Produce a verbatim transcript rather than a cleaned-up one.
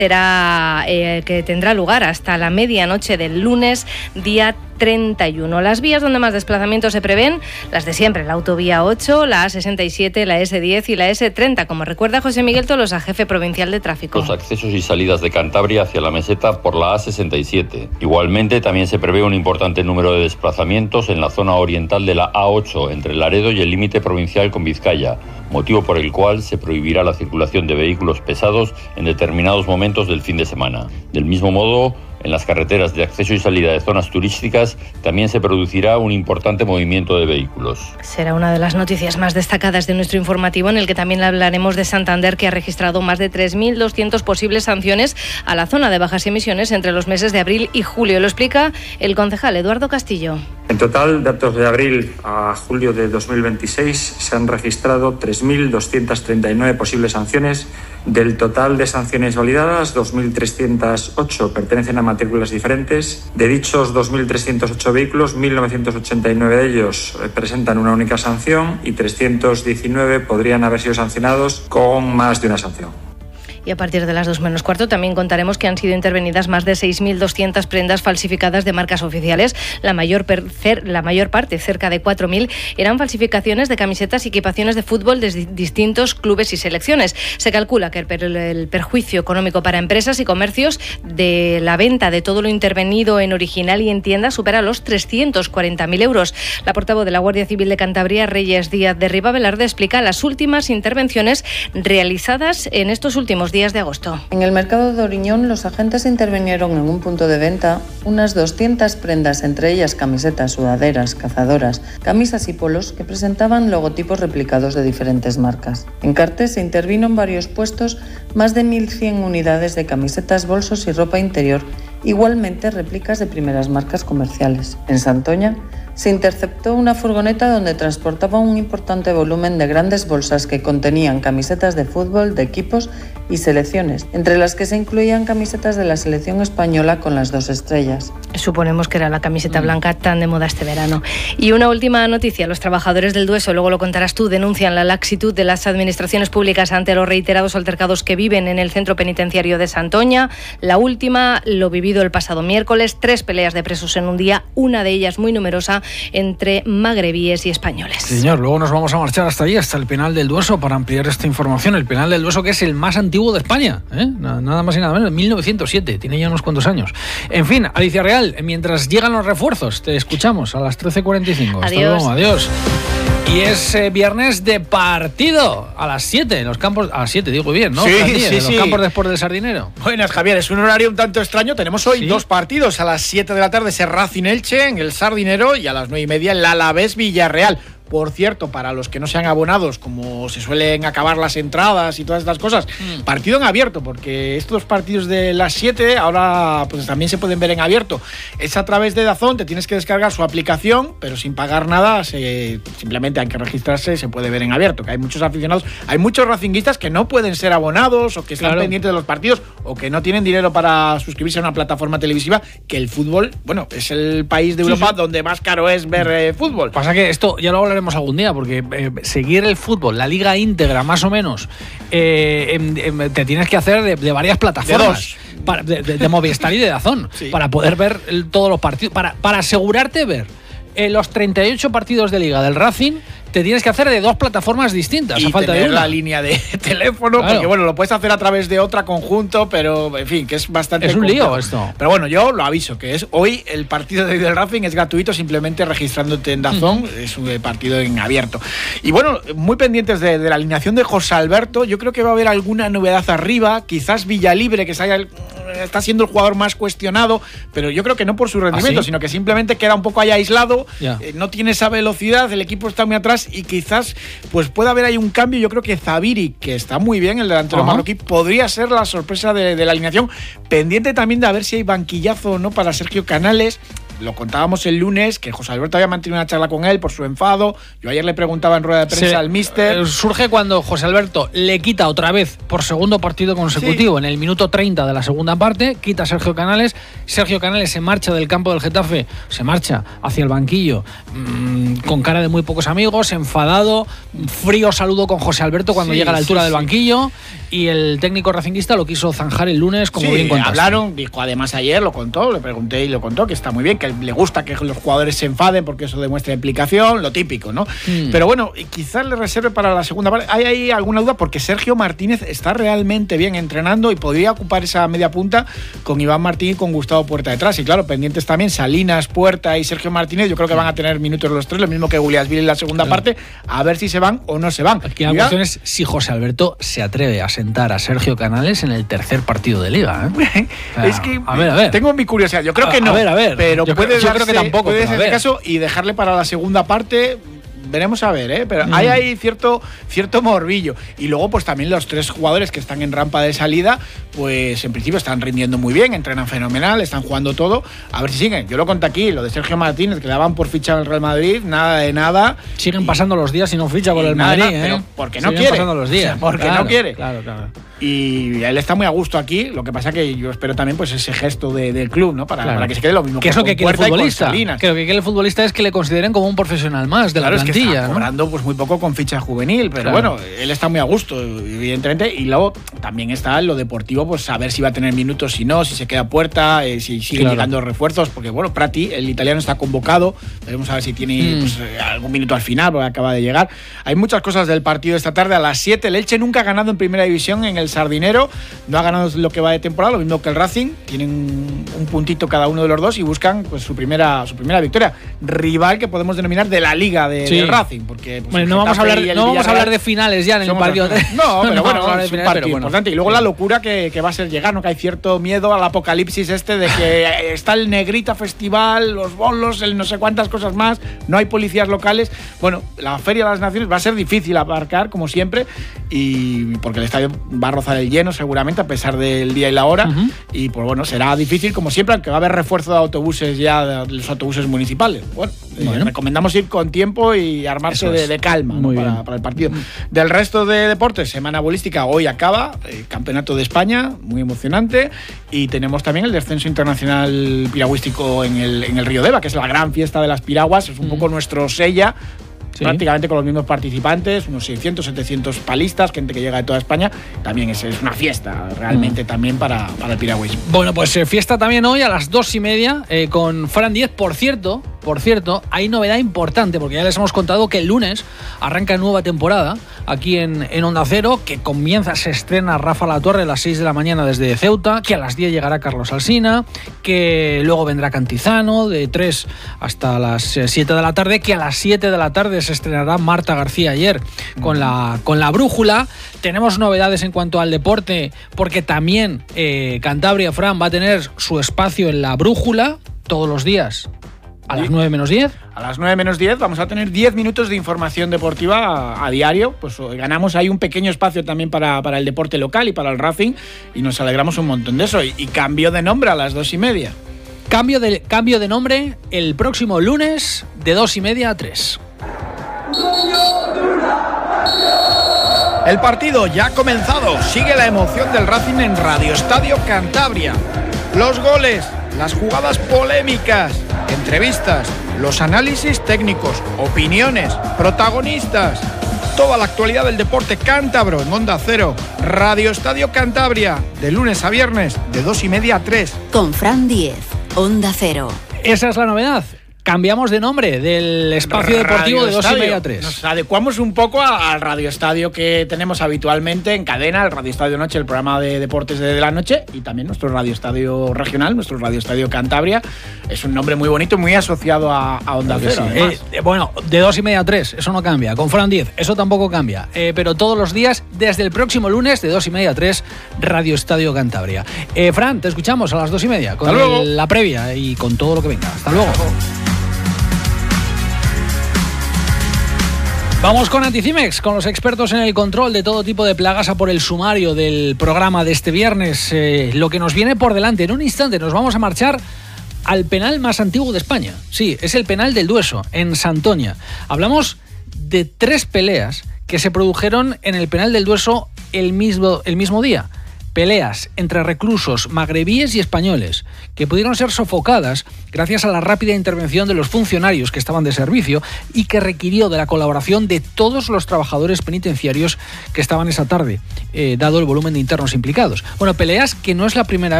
será eh, que tendrá lugar hasta la medianoche del lunes, día treinta y uno. Las vías donde más desplazamientos se prevén, las de siempre, la autovía ocho, la A sesenta y siete, la ese diez y la ese treinta, como recuerda José Miguel Tolosa, jefe provincial de tráfico. Los accesos y salidas de Cantabria hacia la meseta por la A sesenta y siete. Igualmente, también se prevé un importante número de desplazamientos en la zona oriental de la A ocho, entre Laredo y el límite provincial con Vizcaya, motivo por el cual se prohibirá la circulación de vehículos pesados en determinados momentos del fin de semana. Del mismo modo, en las carreteras de acceso y salida de zonas turísticas también se producirá un importante movimiento de vehículos. Será una de las noticias más destacadas de nuestro informativo, en el que también hablaremos de Santander, que ha registrado más de tres mil doscientas posibles sanciones a la zona de bajas emisiones entre los meses de abril y julio. Lo explica el concejal Eduardo Castillo. En total, datos de abril a julio de dos mil veintiséis, se han registrado tres mil doscientas treinta y nueve posibles sanciones. Del total de sanciones validadas, dos mil trescientas ocho pertenecen a matrículas diferentes. De dichos dos mil trescientos ocho vehículos, mil novecientos ochenta y nueve de ellos presentan una única sanción y trescientos diecinueve podrían haber sido sancionados con más de una sanción. Y a partir de las dos menos cuarto también contaremos que han sido intervenidas más de seis mil doscientas prendas falsificadas de marcas oficiales. La mayor, per, cer, la mayor parte, cerca de cuatro mil, eran falsificaciones de camisetas y equipaciones de fútbol de distintos clubes y selecciones. Se calcula que el, per, el perjuicio económico para empresas y comercios de la venta de todo lo intervenido en original y en tienda supera los trescientos cuarenta mil euros. La portavoz de la Guardia Civil de Cantabria, Reyes Díaz de Ribavelarde, explica las últimas intervenciones realizadas en estos últimos días de agosto. En el mercado de Oriñón, los agentes intervinieron en un punto de venta unas doscientas prendas, entre ellas camisetas, sudaderas, cazadoras, camisas y polos que presentaban logotipos replicados de diferentes marcas. En Cartes se intervino en varios puestos más de mil cien unidades de camisetas, bolsos y ropa interior, igualmente réplicas de primeras marcas comerciales. En Santoña se interceptó una furgoneta donde transportaba un importante volumen de grandes bolsas que contenían camisetas de fútbol, de equipos y selecciones, entre las que se incluían camisetas de la selección española con las dos estrellas. Suponemos que era la camiseta blanca tan de moda este verano. Y una última noticia: los trabajadores del Dueso, luego lo contarás tú, denuncian la laxitud de las administraciones públicas ante los reiterados altercados que viven en el centro penitenciario de Santoña. La última, lo vivido el pasado miércoles, tres peleas de presos en un día, una de ellas muy numerosa entre magrebíes y españoles. Sí, señor, luego nos vamos a marchar hasta allí, hasta el penal del Dueso, para ampliar esta información. El penal del Dueso, que es el más antiguo de España, ¿eh? Nada más y nada menos, mil novecientos siete, tiene ya unos cuantos años. En fin, Alicia Real, mientras llegan los refuerzos, te escuchamos a las trece cuarenta y cinco. Adiós. Hasta luego, adiós. Y es eh, viernes de partido a las siete en los campos, a las siete digo bien, ¿no? Sí, diez, sí, en sí. los campos de Sport del Sardinero. Buenas, Javier, es un horario un tanto extraño. Tenemos hoy ¿Sí? dos partidos. A las siete de la tarde ese Racing Elche en el Sardinero y a las nueve y media el Alavés Villarreal. Por cierto, para los que no sean abonados, como se suelen acabar las entradas y todas estas cosas, mm. partido en abierto, porque estos partidos de las siete ahora pues también se pueden ver en abierto. Es a través de DAZN, te tienes que descargar su aplicación, pero sin pagar nada, se, simplemente hay que registrarse, se puede ver en abierto, que hay muchos aficionados, hay muchos racinguistas que no pueden ser abonados o que están claro. pendientes de los partidos o que no tienen dinero para suscribirse a una plataforma televisiva, que el fútbol, bueno, es el país de Europa sí, sí. donde más caro es ver eh, fútbol. Pasa que esto ya lo hablaremos algún día, porque eh, seguir el fútbol, la liga íntegra más o menos, eh, eh, eh, te tienes que hacer de, de varias plataformas. De, para, de, de, de Movistar y de DAZN, sí. para poder ver el, todos los partidos, para, para asegurarte ver eh, los treinta y ocho partidos de liga del Racing. Te tienes que hacer de dos plataformas distintas, y a falta tener de una. La línea de teléfono, claro. porque bueno, lo puedes hacer a través de otra conjunto, pero en fin, que es bastante Es un complejo. lío esto. Pero bueno, yo lo aviso, que es hoy el partido de del Racing es gratuito, simplemente registrándote en DAZN, uh-huh. es un partido en abierto. Y bueno, muy pendientes de, de la alineación de José Alberto, yo creo que va a haber alguna novedad arriba, quizás Villalibre, que se haya, está siendo el jugador más cuestionado, pero yo creo que no por su rendimiento, ¿Ah, sí? sino que simplemente queda un poco ahí aislado, yeah. eh, no tiene esa velocidad, el equipo está muy atrás y quizás pues puede haber ahí un cambio. Yo creo que Zaviri, que está muy bien, el delantero uh-huh. marroquí, podría ser la sorpresa de, de la alineación, pendiente también de a ver si hay banquillazo o no para Sergio Canales. lo contábamos el lunes, que José Alberto había mantenido una charla con él por su enfado. Yo ayer le preguntaba en rueda de prensa sí, al míster. Surge cuando José Alberto le quita otra vez por segundo partido consecutivo, sí. en el minuto treinta de la segunda parte, quita a Sergio Canales. Sergio Canales se marcha del campo del Getafe, se marcha hacia el banquillo mmm, con cara de muy pocos amigos, enfadado, frío saludo con José Alberto cuando sí, llega a la altura sí, del banquillo. Sí. Y el técnico racinguista lo quiso zanjar el lunes, como sí, bien contaste. Hablaron, dijo además ayer, lo contó, le pregunté y lo contó, que está muy bien, que le gusta que los jugadores se enfaden porque eso demuestra implicación, lo típico, ¿no? Mm. Pero bueno, quizás le reserve para la segunda parte. ¿Hay ahí alguna duda? Porque Sergio Martínez está realmente bien entrenando y podría ocupar esa media punta con Iván Martín y con Gustavo Puerta detrás. Y claro, pendientes también Salinas, Puerta y Sergio Martínez, yo creo que van a tener minutos los tres, lo mismo que Guliasvili en la segunda claro. parte, a ver si se van o no se van. Aquí la cuestión es si José Alberto se atreve a sentar a Sergio Canales en el tercer partido de Liga, ¿eh? O sea, es que a ver, a ver. tengo mi curiosidad. Yo creo a, que no. A ver, a ver. Pero yo, puede creo, darse, yo creo que tampoco. Puede ser ese caso y dejarle para la segunda parte. Veremos a ver, ¿eh? Pero mm. hay ahí cierto, cierto morbillo. Y luego, pues también los tres jugadores que están en rampa de salida, pues en principio están rindiendo muy bien, entrenan fenomenal, están jugando todo. A ver si siguen. Yo lo conté aquí, lo de Sergio Martínez, que le daban por ficha al Real Madrid, nada de nada. Siguen y, pasando los días y no ficha por el Madrid, ¿eh? Pero porque no Siguen quiere. pasando los días. O sea, porque claro, no quiere. Claro, claro. Y él está muy a gusto aquí, lo que pasa que yo espero también pues ese gesto de, del club, ¿no? Para, claro. para que se quede lo mismo. ¿Qué es lo que quiere el futbolista? Que lo que quiere el futbolista es que le consideren como un profesional más de claro, la plantilla. Es que está ¿no? cobrando pues muy poco con ficha juvenil, pero claro. bueno, él está muy a gusto, evidentemente. Y luego también está en lo deportivo, pues saber si va a tener minutos, si no, si se queda Puerta, eh, si siguen claro. llegando refuerzos, porque bueno, Prati, el italiano, está convocado. Veremos a ver si tiene mm. pues, algún minuto al final, porque acaba de llegar. Hay muchas cosas del partido esta tarde a las siete. El Elche nunca ha ganado en primera división en el Sardinero. No ha ganado lo que va de temporada, lo mismo que el Racing. Tienen un puntito cada uno de los dos y buscan pues su primera su primera victoria. Rival que podemos denominar de la Liga de, sí. del Racing. Porque pues, bueno, no vamos, a hablar, no vamos a hablar de finales ya en el partido. No, pero no bueno, no es finales, un partido pero bueno. importante. Y luego sí. la locura que, que va a ser llegar, ¿no? Que hay cierto miedo al apocalipsis este de que está el Negrita Festival, los bolos, el no sé cuántas cosas más, no hay policías locales. Bueno, la Feria de las Naciones va a ser difícil aparcar, como siempre, y porque el estadio va a rozar el lleno seguramente, a pesar del día y la hora, uh-huh. y pues bueno, será difícil como siempre, aunque va a haber refuerzo de autobuses ya, de los autobuses municipales. Bueno, bueno. Eh, recomendamos ir con tiempo y armarse de, de calma, ¿no? para, para el partido. Del resto de deportes, semana bolística hoy acaba, eh, Campeonato de España, muy emocionante, y tenemos también el descenso internacional piragüístico en el, en el Río Deva, que es la gran fiesta de las piraguas, es un uh-huh. poco nuestro sella. Sí. Prácticamente con los mismos participantes, unos seiscientos, setecientos palistas, gente que llega de toda España. También es, es una fiesta realmente mm. también para, para el piragüismo. Bueno, pues eh, fiesta también hoy a las dos y media eh, con Fran Diez. Por cierto, por cierto, hay novedad importante porque ya les hemos contado que el lunes arranca nueva temporada aquí en, en Onda Cero, que comienza, se estrena Rafa La Torre a las seis de la mañana desde Ceuta, que a las diez llegará Carlos Alsina, que luego vendrá Cantizano de tres hasta las siete de la tarde, que a las siete de la tarde se estrenará Marta García ayer con la, con la brújula. Tenemos novedades en cuanto al deporte, porque también eh, Cantabria Fran va a tener su espacio en la brújula todos los días a las nueve menos diez. A las nueve menos diez vamos a tener diez minutos de información deportiva a, a diario. Pues ganamos ahí un pequeño espacio también para, para el deporte local y para el Racing, y nos alegramos un montón de eso. Y, y cambio de nombre a las dos y media. Cambio de, cambio de nombre el próximo lunes de dos y media a tres. El partido ya ha comenzado. Sigue la emoción del Racing en Radio Estadio Cantabria. Los goles, las jugadas polémicas, entrevistas, los análisis técnicos, opiniones, protagonistas. Toda la actualidad del deporte cántabro en Onda Cero. Radio Estadio Cantabria, de lunes a viernes, de dos y media a tres. Con Fran Diez, Onda Cero. Esa es la novedad. Cambiamos de nombre del espacio deportivo Radio de dos y media a tres. Nos adecuamos un poco al Radio Estadio que tenemos habitualmente en cadena, el Radio Estadio Noche, el programa de deportes de la noche, y también nuestro Radio Estadio regional, nuestro Radio Estadio Cantabria. Es un nombre muy bonito, muy asociado a, a Onda Cero. Sí. Eh, eh, bueno, de dos y media a tres, eso no cambia. Con Fran Diez, eso tampoco cambia. Eh, pero todos los días, desde el próximo lunes, de dos y media a tres, Radio Estadio Cantabria. Eh, Fran, te escuchamos a las dos y media con el, la previa y con todo lo que venga. Hasta luego. Vamos con Anticimex, con los expertos en el control de todo tipo de plagas, a por el sumario del programa de este viernes. Eh, lo que nos viene por delante. En un instante nos vamos a marchar al penal más antiguo de España. Sí, es el penal del Dueso, en Santoña. Hablamos de tres peleas que se produjeron en el penal del Dueso el mismo, el mismo día. Peleas entre reclusos magrebíes y españoles que pudieron ser sofocadas gracias a la rápida intervención de los funcionarios que estaban de servicio y que requirió de la colaboración de todos los trabajadores penitenciarios que estaban esa tarde, eh, dado el volumen de internos implicados. Bueno, peleas que no es la primera